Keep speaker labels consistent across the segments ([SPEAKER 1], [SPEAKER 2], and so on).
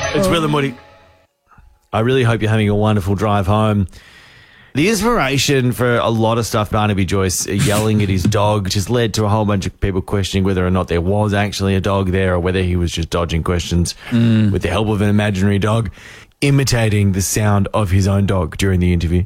[SPEAKER 1] It's Will and Woody. I really hope you're having a wonderful drive home. The inspiration for a lot of stuff, Barnaby Joyce yelling at his dog, just led to a whole bunch of people questioning whether or not there was actually a dog there or whether he was just dodging questions with the help of an imaginary dog, imitating the sound of his own dog during the interview.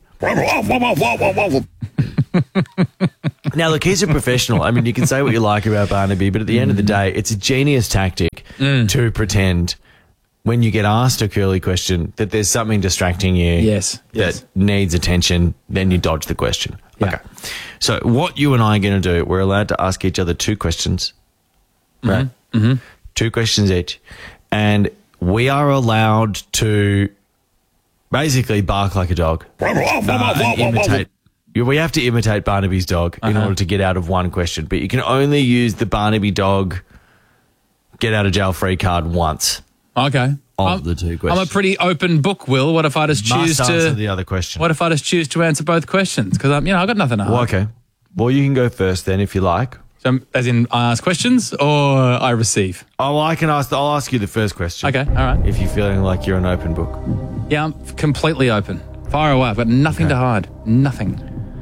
[SPEAKER 1] Now, look, he's a professional. I mean, you can say what you like about Barnaby, but at the end of the day, it's a genius tactic to pretend when you get asked a curly question that there's something distracting you that needs attention, then you dodge the question.
[SPEAKER 2] Yeah.
[SPEAKER 1] Okay. So what you and I are going to do, we're allowed to ask each other 2 questions, right? 2 questions each. And we are allowed to basically bark like a dog and imitate. We have to imitate Barnaby's dog in order to get out of one question. But you can only use the Barnaby dog get out of jail free card once.
[SPEAKER 2] Okay.
[SPEAKER 1] Of the 2 questions.
[SPEAKER 2] I'm a pretty open book, Will. What if I just choose
[SPEAKER 1] Must
[SPEAKER 2] to
[SPEAKER 1] answer the other question.
[SPEAKER 2] What if I just choose to answer both questions? Because I've got nothing to hide.
[SPEAKER 1] Well, okay. Well, you can go first then if you like.
[SPEAKER 2] So, as in, I ask questions or I receive?
[SPEAKER 1] Oh, well, I'll ask you the first question.
[SPEAKER 2] Okay, all right.
[SPEAKER 1] If you're feeling like you're an open book.
[SPEAKER 2] Yeah, I'm completely open. Fire away. I've got nothing to hide. Nothing.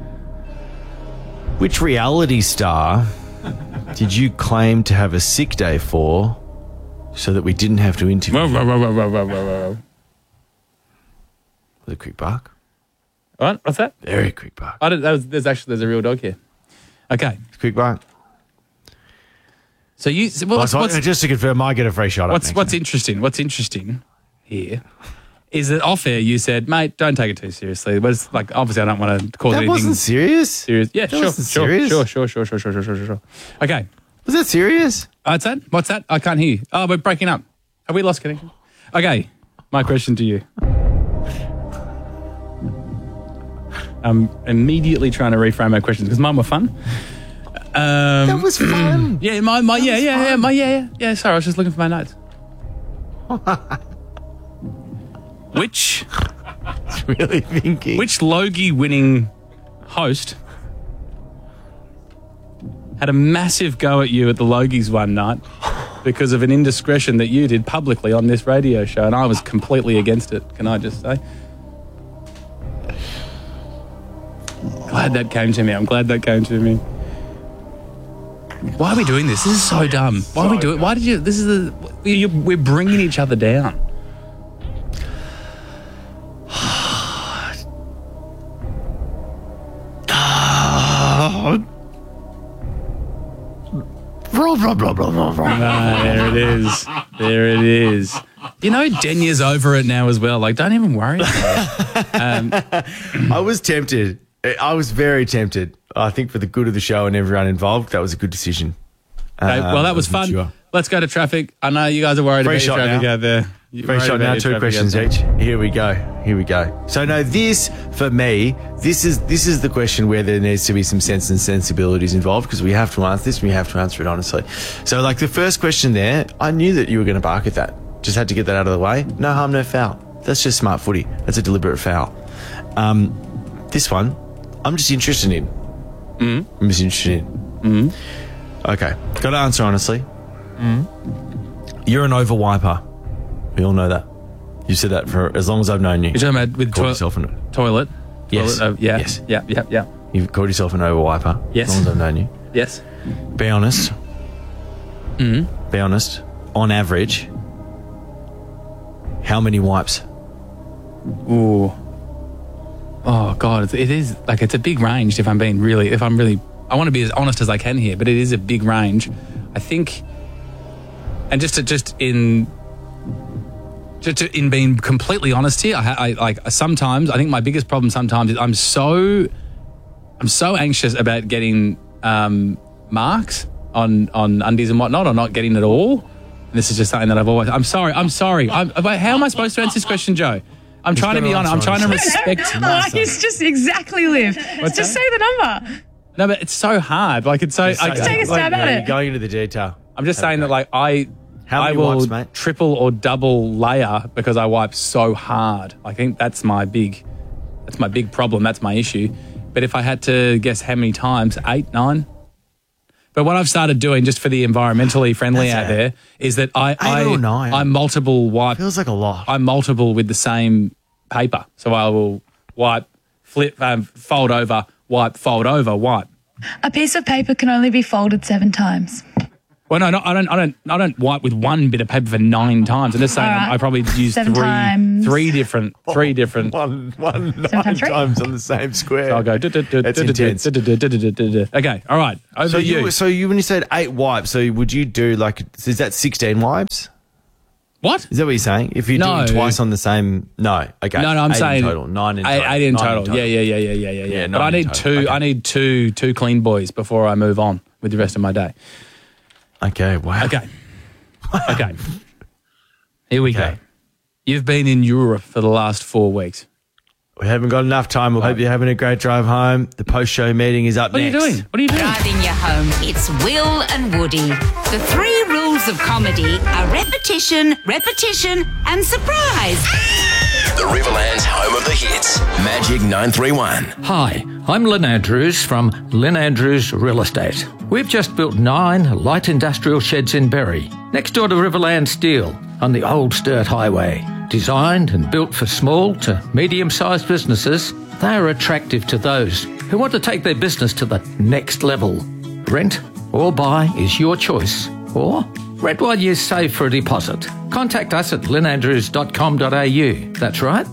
[SPEAKER 1] Which reality star did you claim to have a sick day for so that we didn't have to interview? Was it a quick bark?
[SPEAKER 2] What? What's that?
[SPEAKER 1] Very quick bark.
[SPEAKER 2] There's a real dog here. Okay.
[SPEAKER 1] Quick bark.
[SPEAKER 2] So
[SPEAKER 1] just to confirm, I get a free shot.
[SPEAKER 2] What's interesting here is that off air you said, mate, don't take it too seriously. But it's like, obviously I don't want to cause anything.
[SPEAKER 1] That wasn't serious?
[SPEAKER 2] Yeah,
[SPEAKER 1] That wasn't serious?
[SPEAKER 2] Sure. Okay.
[SPEAKER 1] Was that serious?
[SPEAKER 2] What's that? What's that? I can't hear you. Oh, we're breaking up. Have we lost connection? Okay. My question to you. I'm immediately trying to reframe my questions because mine were fun.
[SPEAKER 1] That was fun.
[SPEAKER 2] Yeah, yeah. Sorry, I was just looking for my notes. Which
[SPEAKER 1] really thinking.
[SPEAKER 2] Which Logie winning host had a massive go at you at the Logies one night because of an indiscretion that you did publicly on this radio show, and I was completely against it, can I just say? Glad that came to me. I'm glad that came to me. Why are we doing this? This is so dumb. Why are we doing it? Why did you... We're bringing each other down. There it is. You know, Denya's over it now as well. Like, don't even worry about it.
[SPEAKER 1] I was tempted. I was very tempted. I think for the good of the show and everyone involved, that was a good decision.
[SPEAKER 2] Okay, well, that was fun.
[SPEAKER 1] Sure.
[SPEAKER 2] Let's go to traffic. I know you guys are worried about your traffic out there.
[SPEAKER 1] Free shot now, 2 questions each. Here we go. So no, this, for me, this is the question where there needs to be some sense and sensibilities involved because we have to answer this and we have to answer it honestly. So like the first question there, I knew that you were going to bark at that. Just had to get that out of the way. No harm, no foul. That's just smart footy. That's a deliberate foul. This one, I'm just interested in. I'm just interested in. Okay. Got to answer honestly. You're an over wiper. We all know that. You said that for as long as I've known you.
[SPEAKER 2] You're talking about with toilet?
[SPEAKER 1] Yes.
[SPEAKER 2] Yes. Yeah.
[SPEAKER 1] You've called yourself an over wiper.
[SPEAKER 2] Yes.
[SPEAKER 1] As long as I've known you.
[SPEAKER 2] Yes.
[SPEAKER 1] Be honest. Be honest. On average, how many wipes?
[SPEAKER 2] Ooh. Oh God, it is like it's a big range. I want to be as honest as I can here, but it is a big range. I think, and just in being completely honest here, I like sometimes I think my biggest problem sometimes is I'm so anxious about getting marks on undies and whatnot, or not getting it all. And this is just something that I'm sorry. How am I supposed to answer this question, Joe? I'm trying to be honest. I'm trying to respect.
[SPEAKER 3] It's just exactly, Liv. Just say the number.
[SPEAKER 2] No, but it's so hard. Like it's so.
[SPEAKER 3] Take a stab at it.
[SPEAKER 1] You're going into the detail.
[SPEAKER 2] I'm just saying that like I will
[SPEAKER 1] wipes, mate?
[SPEAKER 2] triple or double layer because I wipe so hard. I think that's my big problem. That's my issue. But if I had to guess how many times, 8, 9, But what I've started doing, just for the environmentally friendly
[SPEAKER 1] That's
[SPEAKER 2] out there, is that I
[SPEAKER 1] 8 or 9.
[SPEAKER 2] I multiple wipe.
[SPEAKER 1] Feels like a lot.
[SPEAKER 2] I multiple with the same paper. So I will wipe, flip, fold over, wipe, fold over, wipe.
[SPEAKER 3] A piece of paper can only be folded 7 times.
[SPEAKER 2] Well, no, I don't wipe with one bit of paper for 9 times. I'm just saying I probably use
[SPEAKER 3] 7 times.
[SPEAKER 2] three different.
[SPEAKER 1] One 9 times on the same square.
[SPEAKER 2] So I'll go.
[SPEAKER 1] That's intense.
[SPEAKER 2] Okay, all right. Over
[SPEAKER 1] So
[SPEAKER 2] to you.
[SPEAKER 1] So when you said 8 wipes, so would you do is that 16 wipes?
[SPEAKER 2] What?
[SPEAKER 1] Is that what you're saying? If you do
[SPEAKER 2] No.
[SPEAKER 1] it twice on the same, no. Okay.
[SPEAKER 2] No, I'm
[SPEAKER 1] 8
[SPEAKER 2] saying
[SPEAKER 1] in total. 9 in total.
[SPEAKER 2] 8 in
[SPEAKER 1] 9
[SPEAKER 2] total. Yeah. But I
[SPEAKER 1] 9 in
[SPEAKER 2] need
[SPEAKER 1] total.
[SPEAKER 2] two. I need two clean boys before I move on with the rest of my day.
[SPEAKER 1] Okay. Wow.
[SPEAKER 2] Okay. Here we go. You've been in Europe for the last 4 weeks.
[SPEAKER 1] We haven't got enough time. We hope you're having a great drive home. The post-show meeting is up
[SPEAKER 2] What
[SPEAKER 1] next.
[SPEAKER 2] are you doing?
[SPEAKER 4] Driving you home, it's Will and Woody. The 3 rules of comedy are repetition, and surprise.
[SPEAKER 5] The Riverland's home of the hits. Magic 931.
[SPEAKER 6] Hi, I'm Lynn Andrews from Lynn Andrews Real Estate. We've just built 9 light industrial sheds in Berry, next door to Riverland Steel on the Old Sturt Highway. Designed and built for small to medium-sized businesses, they are attractive to those who want to take their business to the next level. Rent or buy is your choice, or rent while you save for a deposit. Contact us at lynnandrews.com.au. That's right,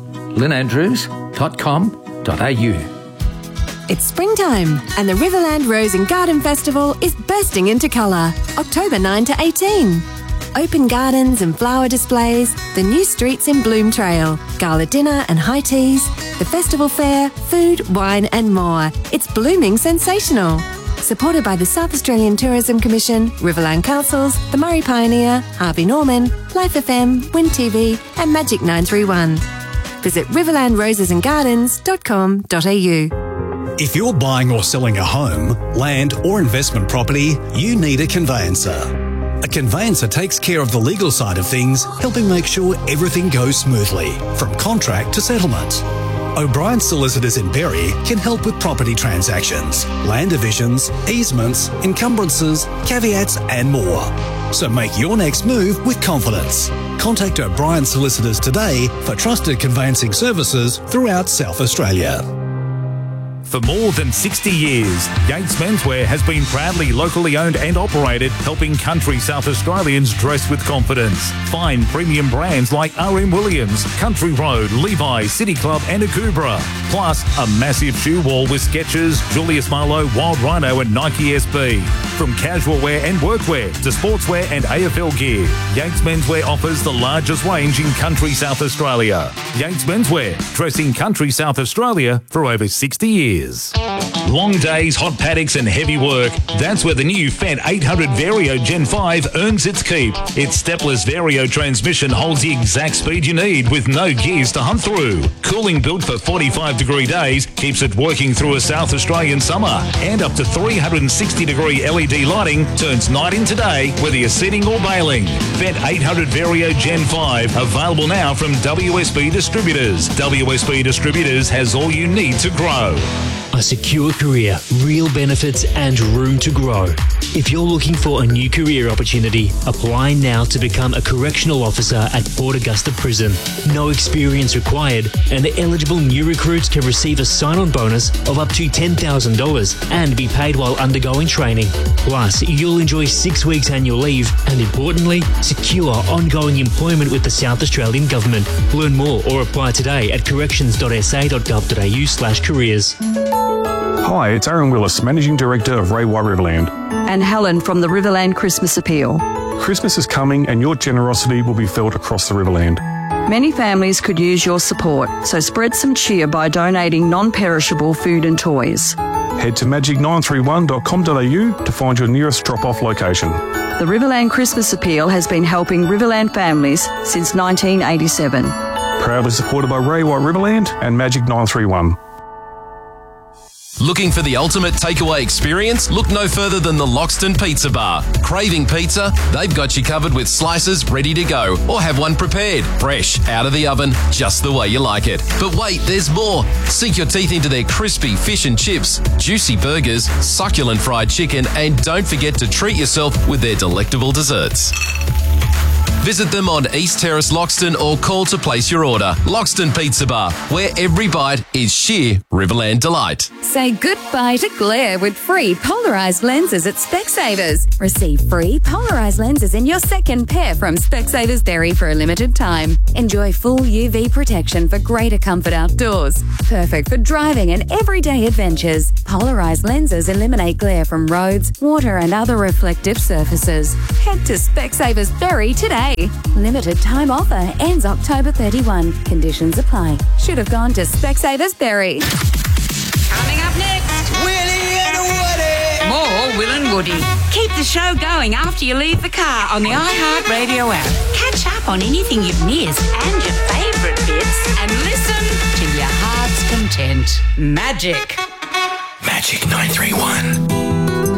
[SPEAKER 6] lynnandrews.com.au.
[SPEAKER 7] It's springtime and the Riverland Rose and Garden Festival is bursting into colour. October 9 to 18. Open gardens and flower displays, the new streets in Bloom Trail, gala dinner and high teas, the festival fair, food, wine and more. It's blooming sensational. Supported by the South Australian Tourism Commission, Riverland Councils, the Murray Pioneer, Harvey Norman, Life FM, Wind TV and Magic 931. Visit riverlandrosesandgardens.com.au.
[SPEAKER 8] If you're buying or selling a home, land or investment property, you need a conveyancer. A conveyancer takes care of the legal side of things, helping make sure everything goes smoothly, from contract to settlement. O'Brien Solicitors in Berry can help with property transactions, land divisions, easements, encumbrances, caveats and more. So make your next move with confidence. Contact O'Brien Solicitors today for trusted conveyancing services throughout South Australia.
[SPEAKER 9] For more than 60 years, Yates Menswear has been proudly locally owned and operated, helping country South Australians dress with confidence. Find premium brands like R.M. Williams, Country Road, Levi's, City Club and Akubra. Plus, a massive shoe wall with Skechers, Julius Marlowe, Wild Rhino and Nike SB. From casual wear and workwear to sportswear and AFL gear, Yates Menswear offers the largest range in country South Australia. Yates Menswear, dressing country South Australia for over 60 years. Long days, hot paddocks and heavy work. That's where the new Fendt 800 Vario Gen 5 earns its keep. Its stepless Vario transmission holds the exact speed you need with no gears to hunt through. Cooling built for 45-degree days keeps it working through a South Australian summer. And up to 360-degree LED lighting turns night into day whether you're sitting or bailing. Fendt 800 Vario Gen 5 available now from WSB Distributors. WSB Distributors has all you need to grow.
[SPEAKER 10] A secure career, real benefits and room to grow. If you're looking for a new career opportunity, apply now to become a correctional officer at Port Augusta Prison. No experience required, and eligible new recruits can receive a sign-on bonus of up to $10,000 and be paid while undergoing training. Plus, you'll enjoy 6 weeks annual leave and, importantly, secure ongoing employment with the South Australian Government. Learn more or apply today at corrections.sa.gov.au/careers.
[SPEAKER 11] Hi, it's Aaron Willis, Managing Director of Ray White Riverland.
[SPEAKER 12] And Helen from the Riverland Christmas Appeal.
[SPEAKER 11] Christmas is coming and your generosity will be felt across the Riverland.
[SPEAKER 12] Many families could use your support, so spread some cheer by donating non-perishable food and toys.
[SPEAKER 11] Head to magic931.com.au to find your nearest drop-off location.
[SPEAKER 12] The Riverland Christmas Appeal has been helping Riverland families since 1987.
[SPEAKER 11] Proudly supported by Ray White Riverland and Magic 931.
[SPEAKER 5] Looking for the ultimate takeaway experience? Look no further than the Loxton Pizza Bar. Craving pizza? They've got you covered with slices ready to go, or have one prepared, fresh, out of the oven, just the way you like it. But wait, there's more. Sink your teeth into their crispy fish and chips, juicy burgers, succulent fried chicken, and don't forget to treat yourself with their delectable desserts. Visit them on East Terrace, Loxton, or call to place your order. Loxton Pizza Bar, where every bite is sheer Riverland delight.
[SPEAKER 13] Say goodbye to glare with free polarised lenses at Specsavers. Receive free polarised lenses in your second pair from Specsavers Berry for a limited time. Enjoy full UV protection for greater comfort outdoors. Perfect for driving and everyday adventures. Polarised lenses eliminate glare from roads, water and other reflective surfaces. Head to Specsavers Berry today. Limited time offer ends October 31. Conditions apply. Should have gone to Specsavers Berry.
[SPEAKER 4] Coming up next, Willie and Woody. More Will and Woody. Keep the show going after you leave the car on the iHeartRadio app. Catch up on anything you've missed and your favourite bits, and listen to your heart's content. Magic
[SPEAKER 5] 931.